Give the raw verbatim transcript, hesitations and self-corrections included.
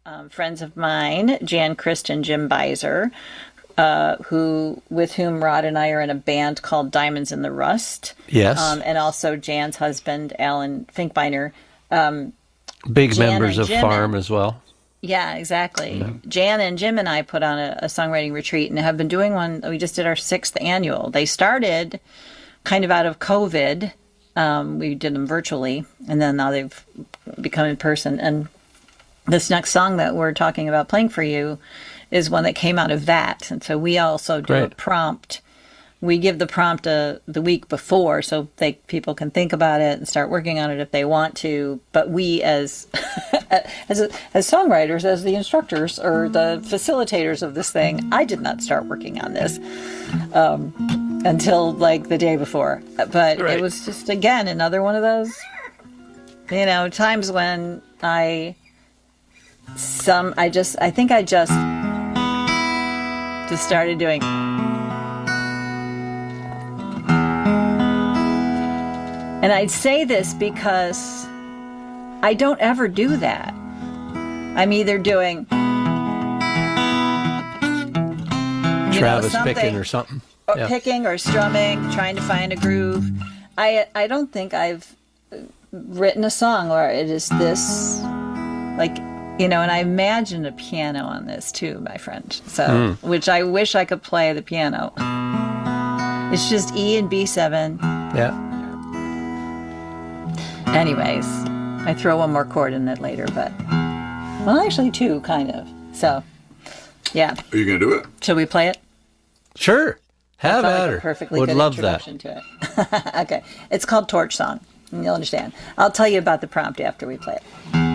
um, friends of mine, Jan Christ and Jim Beiser, uh, who with whom Rod and I are in a band called Diamonds in the Rust. Yes. Um, and also Jan's husband, Alan Finkbeiner. Um, Big Jan members and of Jim Farm and- as well. Yeah, exactly. Jan and Jim and I put on a, a songwriting retreat and have been doing one. We just did our sixth annual. They started kind of out of COVID. Um, we did them virtually, and then now they've become in person. And this next song that we're talking about playing for you is one that came out of that. And so we also do a Great. prompt. We give the prompt uh, the week before so they people can think about it and start working on it if they want to. But we as as as songwriters, as the instructors or the facilitators of this thing, I did not start working on this um, until like the day before. But Right. it was just again another one of those, you know, times when I some I just I think I just just started doing. And I'd say this because I don't ever do that. I'm either doing you Travis know, something, picking or something. or Yeah. picking or strumming, trying to find a groove. I I don't think I've written a song where it is this, like, you know, and I imagine a piano on this too, my friend. So, Mm. which I wish I could play the piano. It's just E and B seven. Yeah. Anyways, I throw one more chord in it later, but, well, actually two, kind of. So, yeah. Are you going to do it? Shall we play it? Sure. Have Felt at like her. a perfectly Would good love that. introduction to it. Okay. It's called Torch Song. And you'll understand. I'll tell you about the prompt after we play it.